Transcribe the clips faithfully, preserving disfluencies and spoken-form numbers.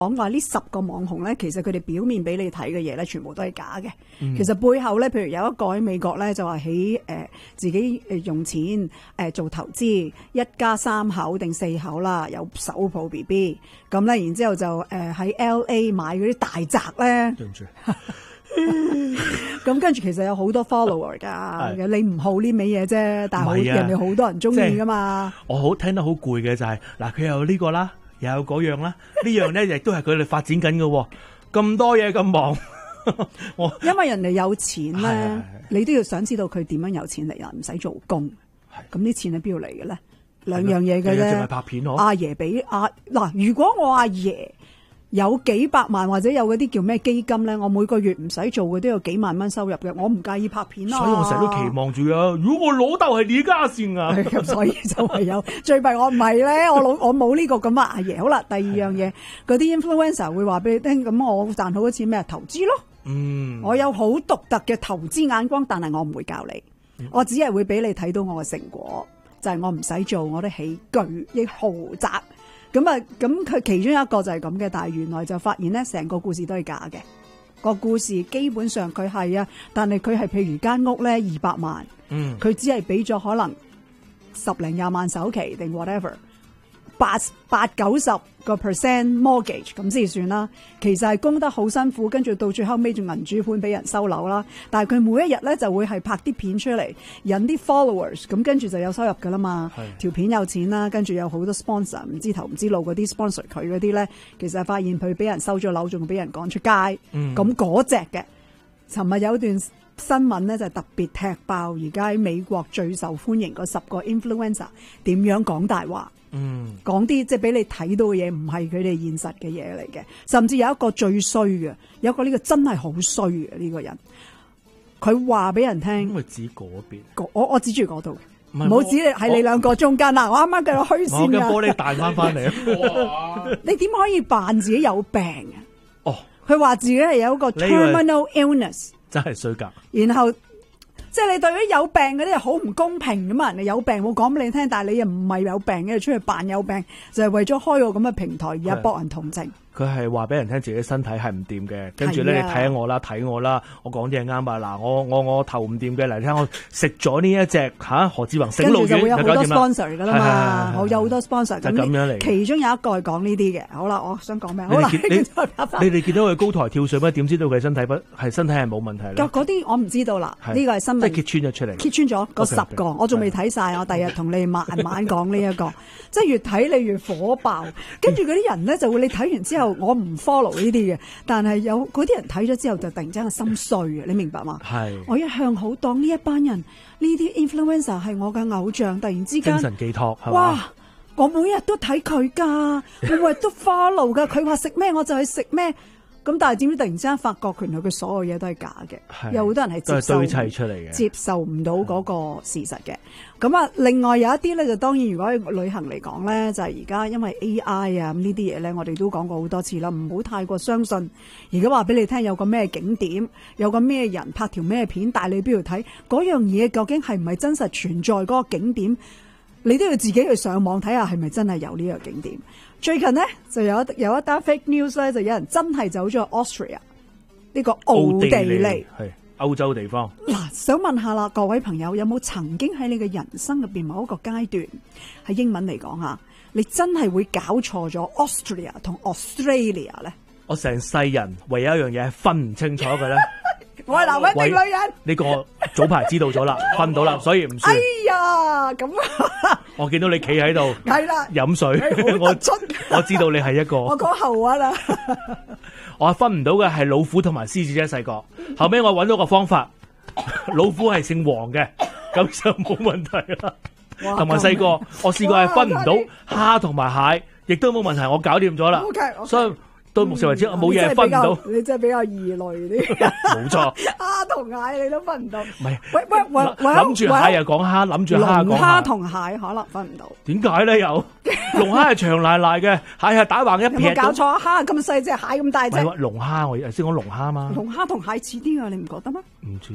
講話呢十個網紅咧，其實佢哋表面俾你睇嘅嘢咧，全部都係假嘅。 嗯、 其實背後咧，譬如有一個喺美國咧，就話喺誒自己誒用錢誒、呃、做投資，一家三口定四口啦，有手抱 B B， 咁咧，然之後就誒喺 L A 買嗰啲大宅咧。對唔住。咁跟住其實有好多 follower 噶，你唔好呢味嘢啫，但係好、啊、人哋好多人中意噶嘛。 我好聽得好攰嘅就係、是、嗱，佢有呢個啦。又有嗰樣啦，呢樣咧亦都係佢哋發展緊嘅，咁多嘢咁忙，我因為人哋有錢咧，你都要想知道佢點樣有錢嚟啊，唔使做工，咁啲錢喺邊度嚟嘅咧？兩樣嘢嘅啫。 拍片咯。 阿爺俾阿嗱，如果我阿爺有幾百萬或者有嗰啲叫咩基金咧，我每個月唔使做嘅都有幾萬蚊收入嘅，我唔介意拍片啦。 所以我成日都期望住啊！如果我老豆係李嘉善啊， 咁所以就係有最弊我唔係咧，我老我冇呢個咁啊阿爺。好啦，第二樣嘢，嗰啲 influencer 會話俾你聽，咁我賺好多錢咩？投資咯。嗯，我有好獨特嘅投資眼光，但係我唔會教你，嗯、我只係會俾你睇到我嘅成果，就係、是、我唔使做，我都起巨億豪宅。咁啊，咁佢其中一個就係咁嘅，但係原來就發現咧，成個故事都係假嘅。個故事基本上佢係啊，但係佢係譬如間屋咧二百萬，嗯，佢只係俾咗可能十零廿萬首期定 whatever， 八八九十個 percent mortgage 咁先算啦。其實係供得好辛苦，跟住到最後尾仲銀主盤俾人收樓啦。但係佢每一日咧就會係拍啲片出嚟，引啲 followers，咁跟住就有收入噶啦嘛。條片有錢啦，跟住有好多 sponsor， 唔知頭唔知路嗰啲 sponsor 佢嗰啲咧，其實發現佢俾人收咗樓，仲俾人趕出街。咁嗰隻嘅，尋日有段新聞咧就特別踢爆，而家喺美國最受歡迎嗰十個 influencer 點樣講大話。嗯，講啲即係俾你睇到嘅嘢，唔係佢哋現實嘅嘢嚟嘅，甚至有一個最衰嘅，有一個呢個真係好衰嘅呢個人，佢話俾人聽， 因為指嗰邊， 我我指住嗰度，唔好指你喺你兩個中間啦，我啱啱計到虛線嘅玻璃彈翻翻嚟， 你點可以扮自己有病啊？ 哦， 佢話自己係有一個 terminal illness， 真係衰格， 然後。即係你對於有病嗰啲係好唔公平噶嘛？人哋有病我講俾你聽，但係你又唔係有病嘅，你出去扮有病，就係為咗開個咁嘅平台而家博人同情。 佢係話俾人聽自己身體係唔掂嘅，跟住咧你睇下我啦，睇我啦，我講啲嘢啱吧？嗱，我我我頭唔掂嘅，嚟聽我食咗呢一隻吓何志宏醒腦丸， 就會有好多 sponsor 噶啦嘛，我有好多 sponsor 就咁樣嚟。 其中有一個係講呢啲嘅。好啦，我想講咩？好啦， 你你哋見到佢高台跳水咩？點知道佢身體不係身體係冇問題咧？ 嗰啲我唔知道啦，呢個係新聞。 即係揭穿咗出嚟， 揭穿咗嗰十個，我仲未睇晒，我第日同你慢慢講呢一個。即係越睇你越火爆，跟住嗰啲人咧就會你睇完之後，我唔 follow 呢啲嘅，但係有嗰啲人睇咗之後就突然之間心碎嘅，你明白嗎？係。我一向好當呢一班人呢啲 influencer 係我嘅偶像，突然之間精神寄託係嘛？ 哇！我每日都睇佢噶，我每日都 follow 噶，佢話食咩我就去食咩。咁但係點知突然之間發覺原來佢所有嘢都係假嘅，有好多人係接受堆砌出嚟嘅， 接受唔到嗰個事實嘅。咁啊，另外有一啲咧就當然，如果旅行嚟講咧，就係而家因為 A I 啊咁呢啲嘢咧，我哋都講過好多次啦，唔好太過相信。而家話俾你聽有個咩景點，有個咩人拍條咩片，帶你邊度睇嗰樣嘢，究竟係唔係真實存在嗰個景點？你都要自己去上網睇下係咪真係有呢個景點。最近呢，就有一有一單 fake news 咧，就有人真係走咗去 Austria 呢個奧地利， 係歐洲地方。 嗱，想問下啦，各位朋友有冇曾經喺你嘅人生入邊某一個階段，喺英文嚟講啊，你真係會搞錯咗 Austria 同 Australia 咧？ 我成世人唯有一樣嘢係分唔清楚嘅咧。 我係男人定女人？ 呢個早排知道咗啦，分到啦，所以唔算。 哎呀，咁我見到你企喺度， 係啦， 飲水，我我知道你係一個。 我講後話啦。 我分唔到嘅係老虎同埋獅子啫，細個。後尾我揾到個方法，老虎係姓黃嘅，咁就冇問題啦。同埋細個，我試過係分唔到蝦同埋蟹，亦都冇問題，我搞掂咗啦。 Okay, okay. 所以。到目前為止，我冇嘢係分唔到。 你真係比較異類啲。 冇錯。 蝦同蟹你都分唔到。唔係， 喂喂喂，諗住蟹又講蝦，諗住蝦講蟹。 龍蝦同蟹可能分唔到。 點解咧？有龍蝦係長賴賴嘅，蟹係打橫一撇。 有冇搞錯？蝦咁細隻，蟹咁大隻。 係龍蝦，我先講龍蝦嘛。 龍蝦同蟹似啲啊，你唔覺得咩？ 唔似。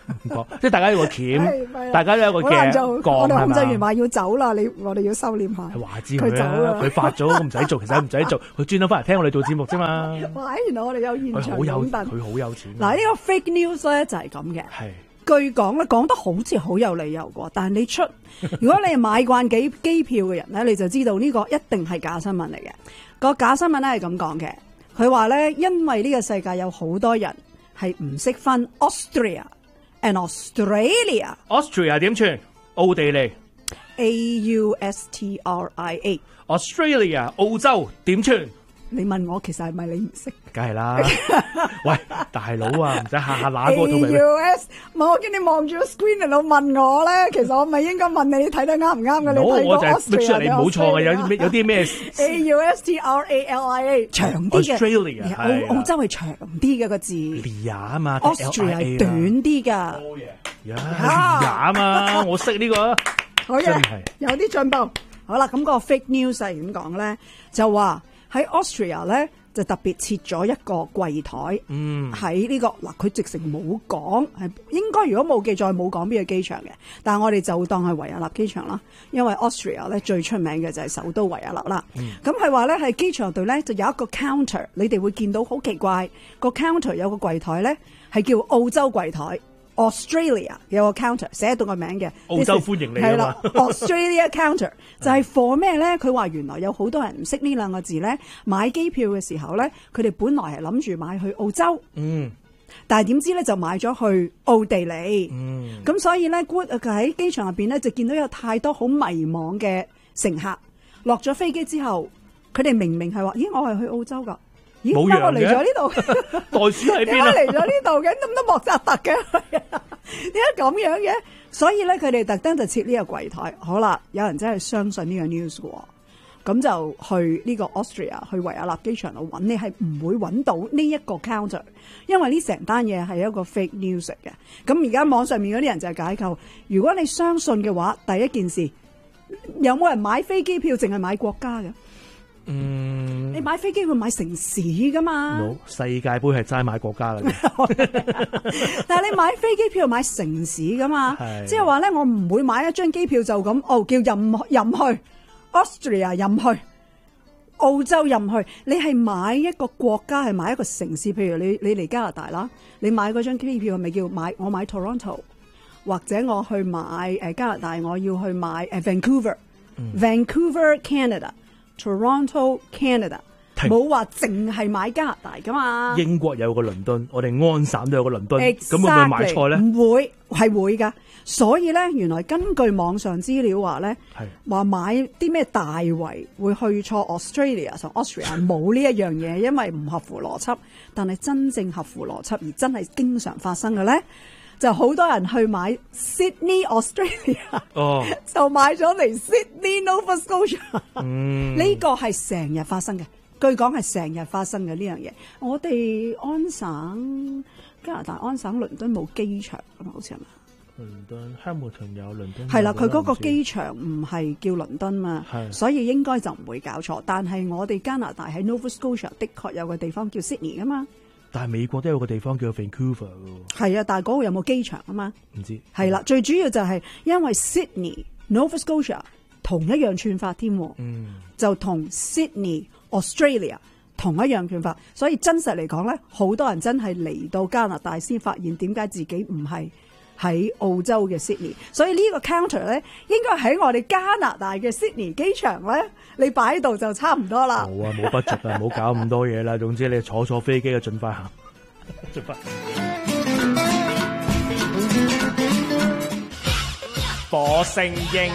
唔講，即係大家有個鉗，大家都有個可能就嘅槓我哋控制員係嘛？ 話要走啦，你我哋要收斂下。 話知佢走佢啦， 啦佢發咗唔使做，其實唔使做，佢專登翻嚟聽我哋做節目啫嘛。 哇！原來我哋有現場佢好有擁躉佢好有錢。 嗱，呢個 fake news 咧就係咁嘅。 係據講咧，講得好似好有理由喎，但係你出，如果你係買慣機機票嘅人咧，你就知道呢個一定係假新聞嚟嘅。個假新聞咧係咁講嘅，佢話咧，因為呢個世界有好多人係唔識分 Austria and Australia。 Austria 點串？奧地利。 A U S T R I A。 Australia 澳洲點串？ 你問我其實係咪你唔識？ 梗係啦。喂，大佬啊，唔使下下揦嗰 A 套俾 U S， 我見你望住個 screen 喺度問我咧，其實我咪應該問你，你睇得啱唔啱嘅？你睇過我就係 make Austria sure 你冇錯嘅，有啲咩有啲咩 A U S T R A L I A 長啲嘅 Australia 係澳澳洲係長啲嘅個字 Lia 啊嘛 ，Austria 係短啲㗎。 呀 Lia 啊嘛，我識呢個。 好真係嘅，有啲進步。好啦，咁個 fake news 係點講咧？就話喺 Austria 咧就特別設咗一個櫃台， 嗯， 喺呢個嗱，佢直情冇講，係應該如果冇記載冇講邊個機場嘅，但係我哋就當係維也納機場啦，因為 Austria 咧最出名嘅就係首都維也納啦。咁係話咧喺機場度咧就有一個 counter，你哋會見到好奇怪，個 counter 有個櫃台咧係叫澳洲櫃台。Australia 有個 counter 寫到個名嘅， 澳洲歡迎你啊嘛。 係啦，Australia counter 就係 for 咩咧？佢話原來有好多人唔識呢兩個字咧，買機票嘅時候咧，佢哋本來係諗住買去澳洲， 嗯， 但係點知咧就買咗去奧地利， 嗯， 咁所以咧，佢喺機場入邊咧就見到有太多好迷惘嘅乘客，落咗飛機之後，佢哋明明係話：咦，我係去澳洲㗎。咦， 冇點解我嚟羊嘅咗呢度？ 袋鼠喺邊啊？ 點解嚟咗呢度嘅？咁多莫扎特嘅，點解咁樣嘅？所以咧，佢哋特登就設呢個櫃台。好啦，有人真係相信呢個 news 喎，咁就去呢個 Austria 去維也納機場度揾，你係唔會揾到呢一個 counter，因為呢成單嘢係一個 fake news 嚟嘅。咁而家網上面嗰啲人就係解構，如果你相信嘅話，第一件事有冇人買飛機票淨係買國家嘅？ 嗯， 你買飛機會買城市噶嘛？ 冇，世界盃係齋買國家啦。 但係你買飛機票買城市噶嘛？即係話咧，我唔會買一張機票就咁，哦，叫任任去 Austria 任去澳洲任去。你係買一個國家，係買一個城市。譬如你你嚟加拿大啦，你買嗰張機票係咪叫買？我買 Toronto， 或者我去買誒加拿大，我要去買誒 Vancouver， 嗯 ，Vancouver Canada。Toronto Canada 冇話淨係買加拿大噶嘛？ 英國有個倫敦，我哋安省都有個倫敦，咁 Exactly， 會唔會買錯咧？ 唔會，係會噶。所以咧，原來根據網上資料話咧，話買啲咩大圍會去錯 Australia 同 Austria 冇呢一樣嘢，因為唔合乎邏輯。但係真正合乎邏輯而真係經常發生嘅咧，就好多人去買 Sydney Australia， 哦， 就買咗嚟 Sydney Nova Scotia。 嗯， 呢個係成日發生嘅，據講係成日發生嘅呢樣嘢。我哋安省加拿大安省倫敦冇機場㗎嘛，好似係嘛？ 倫敦 Hamilton 有倫敦， 係啦，佢嗰個機場唔係叫倫敦嘛，所以應該就唔會搞錯。但係我哋加拿大喺 Nova Scotia 的確有個地方叫 Sydney 㗎嘛。 但係美國都有個地方叫 Vancouver 喎。 係啊，但係嗰個有冇機場啊嘛？ 唔知。 係啦，最主要就係因為 Sydney Nova Scotia 同一樣串法添， 嗯， 就同 Sydney Australia 同一樣串法，所以真實嚟講咧，好多人真係嚟到加拿大先發現點解自己唔係喺澳洲嘅 Sydney， 所以呢個 counter 咧應該喺我哋加拿大嘅 Sydney 機場咧，你擺喺度就差唔多啦。 冇啊，冇 budget 啊，冇搞咁多嘢啦。總之你坐坐飛機就盡快行，盡快。火星英